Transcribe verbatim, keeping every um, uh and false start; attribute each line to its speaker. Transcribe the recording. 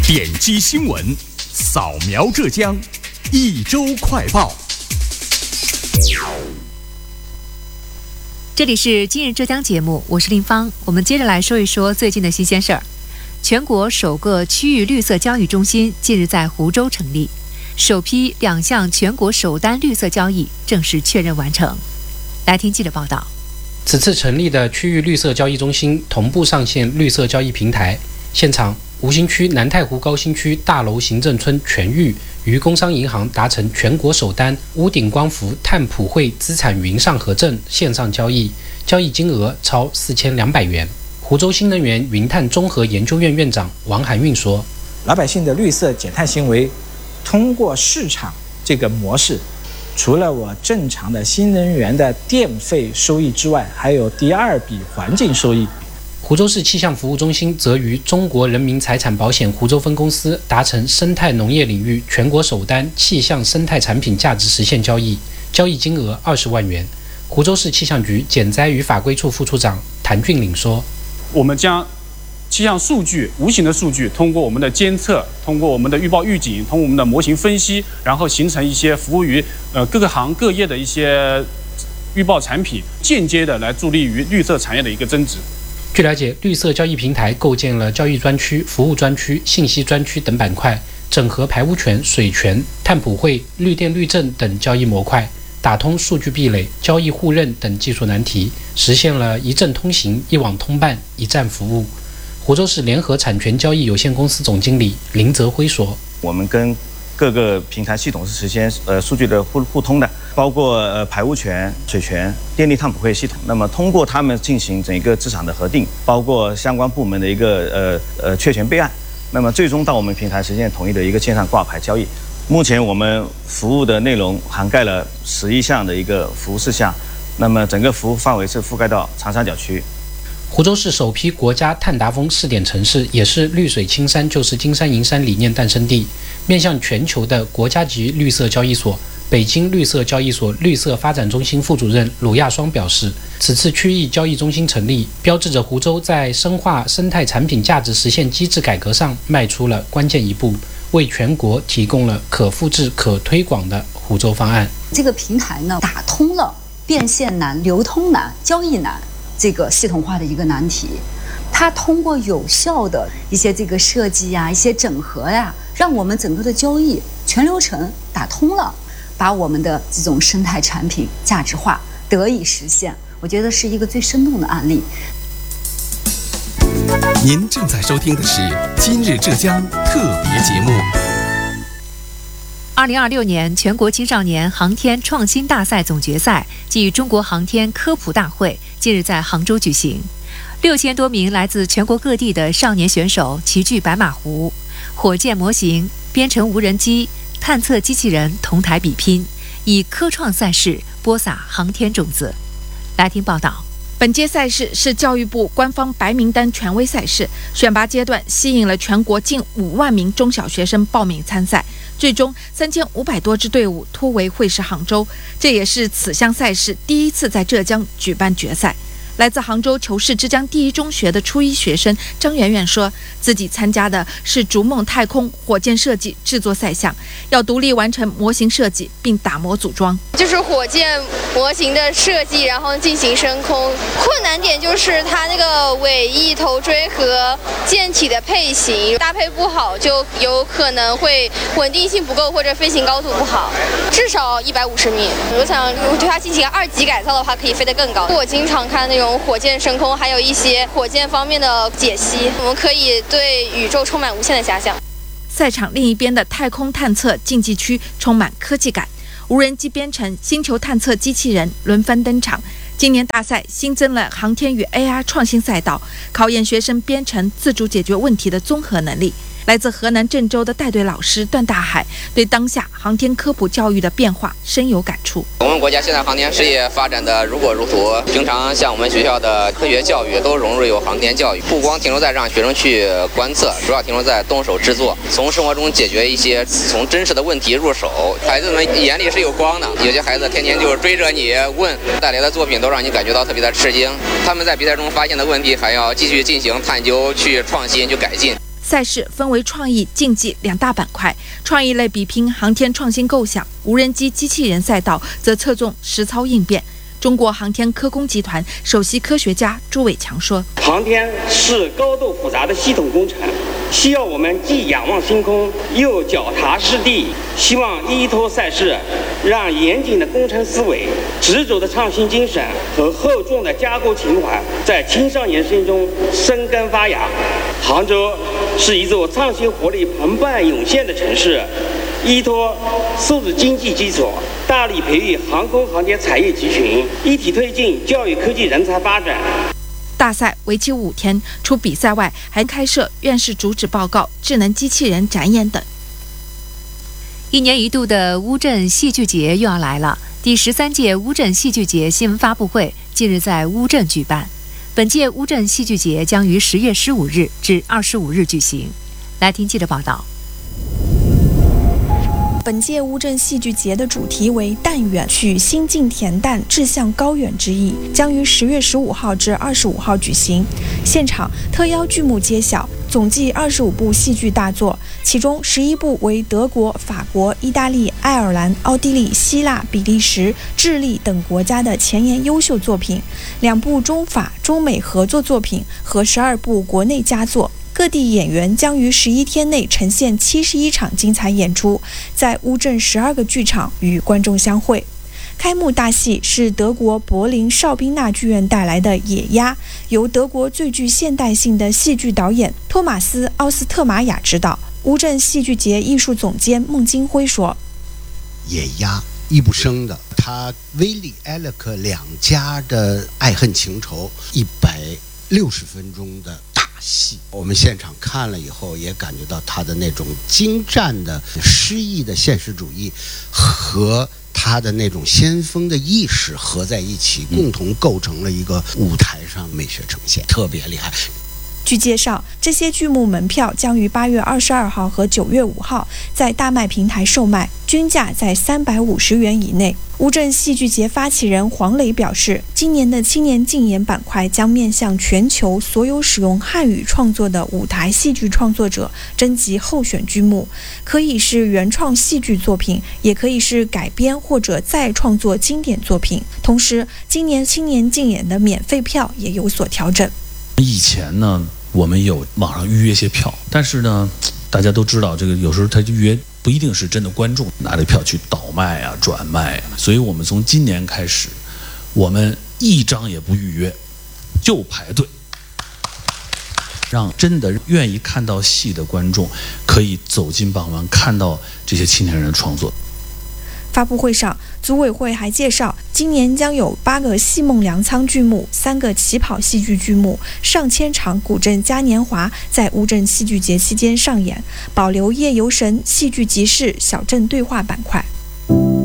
Speaker 1: 点击新闻，扫描浙江，一周快报。
Speaker 2: 这里是今日浙江节目，我是令芳。我们接着来说一说最近的新鲜事儿。全国首个区域绿色交易中心近日在湖州成立，首批两项全国首单绿色交易正式确认完成。来听记者报道。
Speaker 3: 此次成立的区域绿色交易中心同步上线绿色交易平台，现场吴兴区南太湖高新区大楼行政村全域与工商银行达成全国首单屋顶光伏碳普惠资产云上核证线上交易，交易金额超四千两百元。湖州新能源云碳综合研究院院长王涵运说：“
Speaker 4: 老百姓的绿色减碳行为，通过市场这个模式，除了我正常的新能源的电费收益之外，还有第二笔环境收益。”
Speaker 3: 湖州市气象服务中心则与中国人民财产保险湖州分公司达成生态农业领域全国首单气象生态产品价值实现交易，交易金额二十万元。湖州市气象局减灾与法规处副处长谭俊岭说：“
Speaker 5: 我们将气象数据、无形的数据，通过我们的监测，通过我们的预报预警，通过我们的模型分析，然后形成一些服务于呃各个行各业的一些预报产品，间接的来助力于绿色产业的一个增值。”
Speaker 3: 据了解，绿色交易平台构建了交易专区、服务专区、信息专区等板块，整合排污权、水权、碳普惠、绿电绿证等交易模块，打通数据壁垒、交易互认等技术难题，实现了一证通行、一网通办、一站服务。湖州市联合产权交易有限公司总经理林泽辉说：“
Speaker 6: 我们跟各个平台系统是实现呃数据的互互通的，包括呃排污权、水权、电力碳普惠系统。那么通过他们进行整个资产的核定，包括相关部门的一个呃呃确权备案，那么最终到我们平台实现统一的一个线上挂牌交易。目前我们服务的内容涵盖了十一项的一个服务事项，那么整个服务范围是覆盖到长三角区。”
Speaker 3: 湖州市首批国家碳达峰试点城市，也是绿水青山就是金山银山理念诞生地。面向全球的国家级绿色交易所北京绿色交易所绿色发展中心副主任鲁亚双表示，此次区域交易中心成立，标志着湖州在深化生态产品价值实现机制改革上迈出了关键一步，为全国提供了可复制、可推广的湖州方案。
Speaker 7: 这个平台呢，打通了变现难、流通难、交易难这个系统化的一个难题。它通过有效的一些这个设计呀、一些整合呀，让我们整个的交易全流程打通了，把我们的这种生态产品价值化得以实现。我觉得是一个最生动的案例。
Speaker 1: 您正在收听的是今日浙江特别节目。
Speaker 2: 二零二六年全国青少年航天创新大赛总决赛暨中国航天科普大会近日在杭州举行。六千多名来自全国各地的少年选手齐聚白马湖，火箭模型、编程无人机、探测机器人同台比拼，以科创赛事播撒航天种子。来听报道。
Speaker 8: 本届赛事是教育部官方白名单权威赛事，选拔阶段吸引了全国近五万名中小学生报名参赛，最终三千五百多支队伍突围会师杭州，这也是此项赛事第一次在浙江举办决赛。来自杭州求是之江第一中学的初一学生张媛媛说，自己参加的是逐梦太空火箭设计制作赛项，要独立完成模型设计并打磨组装。
Speaker 9: 就是火箭模型的设计，然后进行升空。困难点就是它那个尾翼头锥和舰体的配型搭配不好，就有可能会稳定性不够或者飞行高度不好，至少一百五十米。我想如果对它进行二级改造的话，可以飞得更高。我经常看那种火箭升空，还有一些火箭方面的解析，我们可以对宇宙充满无限的遐想。
Speaker 8: 赛场另一边的太空探测竞技区充满科技感，无人机编程星球探测机器人轮番登场。今年大赛新增了航天与 A R 创新赛道，考验学生编程自主解决问题的综合能力。来自河南郑州的带队老师段大海对当下航天科普教育的变化深有感触。
Speaker 10: 我们国家现在航天事业发展的如火如荼，平常像我们学校的科学教育都融入有航天教育，不光停留在让学生去观测，主要停留在动手制作，从生活中解决一些从真实的问题入手。孩子们眼里是有光的，有些孩子天天就追着你问，带来的作品都让你感觉到特别的吃惊。他们在比赛中发现的问题还要继续进行探究，去创新，去改进。
Speaker 8: 赛事分为创意、竞技两大板块，创意类比拼航天创新构想，无人机机器人赛道则侧重实操应变。中国航天科工集团首席科学家朱伟强说：“
Speaker 11: 航天是高度复杂的系统工程，需要我们既仰望星空，又脚踏实地。希望依托赛事，让严谨的工程思维、执着的创新精神和厚重的加工情怀在青少年心中生根发芽。杭州是一座创新活力澎湃涌现的城市。”依托数字经济基础，大力培育航空航天产业集群，一体推进教育科技人才发展。
Speaker 8: 大赛为期五天，除比赛外，还开设院士主旨报告、智能机器人展演等。
Speaker 2: 一年一度的乌镇戏剧节又要来了，第十三届乌镇戏剧节新闻发布会近日在乌镇举办。本届乌镇戏剧节将于十月十五日至二十五日举行。来听记者报道。
Speaker 12: 本届乌镇戏剧节的主题为“淡远”，取心境恬淡、志向高远之意，将于十月十五号至二十五号举行。现场特邀剧目揭晓，总计二十五部戏剧大作，其中十一部为德国、法国、意大利、爱尔兰、奥地利、希腊、比利时、智利等国家的前沿优秀作品，两部中法、中美合作作品和十二部国内佳作。各地演员将于十一天内呈现七十一场精彩演出，在乌镇十二个剧场与观众相会。开幕大戏是德国柏林绍宾纳剧院带来的《野鸭》，由德国最具现代性的戏剧导演托马斯·奥斯特玛雅执导。乌镇戏剧节艺术总监孟金辉说：“
Speaker 13: 野鸭易卜生的，他威利、艾勒克两家的爱恨情仇，一百六十分钟的大戏，我们现场看了以后，也感觉到他的那种精湛的诗意的现实主义和他的那种先锋的意识合在一起，共同构成了一个舞台上美学呈现，特别厉害。”
Speaker 12: 据介绍，这些剧目门票将于八月二十二号和九月五号在大麦平台售卖，均价在三百五十元以内。乌镇戏剧节发起人黄磊表示，今年的青年竞演板块将面向全球所有使用汉语创作的舞台戏剧创作者征集候选剧目，可以是原创戏剧作品，也可以是改编或者再创作经典作品。同时，今年青年竞演的免费票也有所调整。
Speaker 14: 以前呢，我们有网上预约些票，但是呢，大家都知道，这个有时候他预约不一定是真的观众拿着票去倒卖啊、转卖啊，所以我们从今年开始，我们一张也不预约，就排队，让真的愿意看到戏的观众可以走进傍晚，看到这些青年人的创作。
Speaker 12: 发布会上，组委会还介绍，今年将有八个戏梦粮仓剧目、三个起跑戏剧剧目、上千场古镇嘉年华在乌镇戏剧节期间上演，保留夜游神、戏剧集市、小镇对话板块。